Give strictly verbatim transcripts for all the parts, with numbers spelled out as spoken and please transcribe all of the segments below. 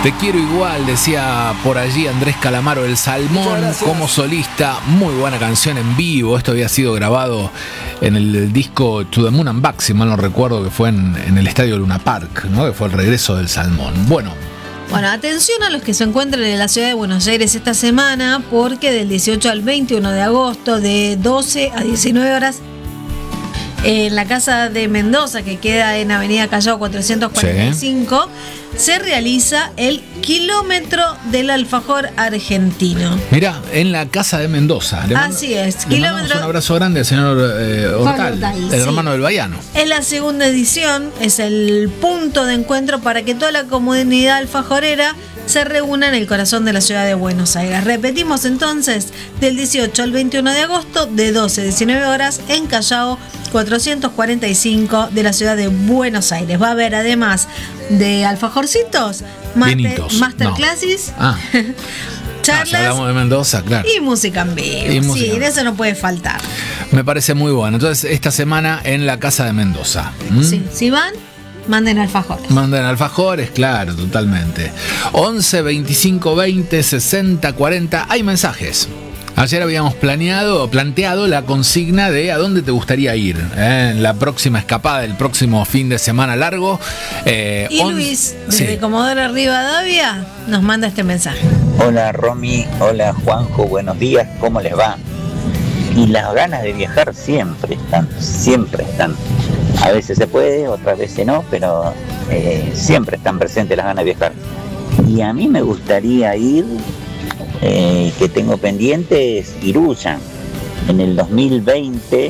Te quiero igual, decía por allí Andrés Calamaro, El Salmón como solista. Muy buena canción en vivo. Esto había sido grabado en el disco To the Moon and Back, si mal no recuerdo, que fue en, en el Estadio Luna Park, ¿no? Que fue el regreso del Salmón. Bueno. Bueno, atención a los que se encuentran en la ciudad de Buenos Aires esta semana, porque del dieciocho al veintiuno de agosto, de doce a diecinueve horas, en la Casa de Mendoza, que queda en Avenida Callao cuatrocientos cuarenta y cinco, sí, se realiza el kilómetro del alfajor argentino. Mirá, en la Casa de Mendoza. Le mando, Así es. Le mandamos un abrazo grande al señor eh, Hortal, Hortal, el sí. hermano del Baiano. Es la segunda edición, es el punto de encuentro para que toda la comunidad alfajorera se reúna en el corazón de la ciudad de Buenos Aires. Repetimos entonces, del dieciocho al veintiuno de agosto, de doce a diecinueve horas, en Callao cuatrocientos cuarenta y cinco de la ciudad de Buenos Aires. Va a haber, además de alfajorcitos, master, masterclasses, no. ah. charlas, no, si hablamos de Mendoza, claro, y música en vivo. Y música. Sí, de eso no puede faltar. Me parece muy bueno. Entonces, esta semana en la Casa de Mendoza. ¿Mm? Sí, si van, manden alfajores. Manden alfajores, claro, totalmente. once, veinticinco, veinte, sesenta, cuarenta. Hay mensajes. Ayer habíamos planeado, planteado la consigna de a dónde te gustaría ir ¿eh? en la próxima escapada, el próximo fin de semana largo. Eh, y on... Luis, desde sí. Comodoro Rivadavia, nos manda este mensaje. Hola Romy, hola Juanjo, buenos días, ¿cómo les va? Y las ganas de viajar siempre están, siempre están. A veces se puede, otras veces no, pero eh, siempre están presentes las ganas de viajar. Y a mí me gustaría ir... Eh, que tengo pendiente es Iruya. En el dos mil veinte,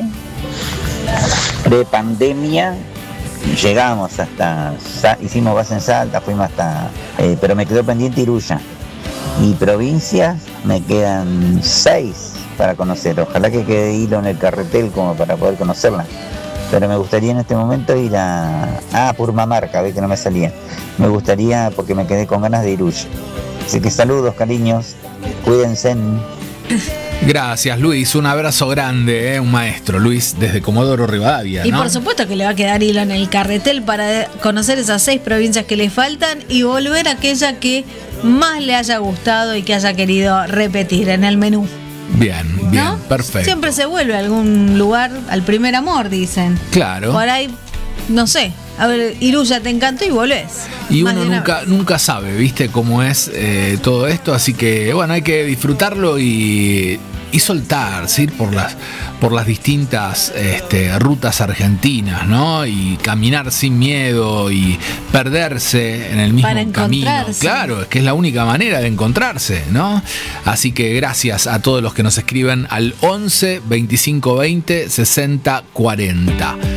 pre-pandemia, llegamos hasta, hicimos base en Salta, fuimos hasta, eh, pero me quedó pendiente Iruya. Y provincias me quedan seis para conocer. Ojalá que quede hilo en el carretel como para poder conocerlas. Pero me gustaría en este momento ir a... Ah, Purmamarca, ve que no me salía. Me gustaría porque me quedé con ganas de Iruya. Así que saludos, cariños. Cuídense. Gracias, Luis. Un abrazo grande, ¿eh? Un maestro, Luis, desde Comodoro Rivadavia, ¿no? Y por supuesto que le va a quedar hilo en el carretel para conocer esas seis provincias que le faltan y volver a aquella que más le haya gustado y que haya querido repetir en el menú. Bien, bien, ¿no? Perfecto. Siempre se vuelve a algún lugar al primer amor, dicen. Claro. Por ahí, no sé. A ver, Iruya te encantó y volvés. Y uno nunca, nunca sabe, ¿viste? Cómo es eh, todo esto. Así que, bueno, hay que disfrutarlo y, y soltarse, ir por las, por las distintas este, rutas argentinas, ¿no? Y caminar sin miedo y perderse en el mismo Para camino. Claro, es que es la única manera de encontrarse, ¿no? Así que gracias a todos los que nos escriben al once, veinticinco, veinte, sesenta, cuarenta.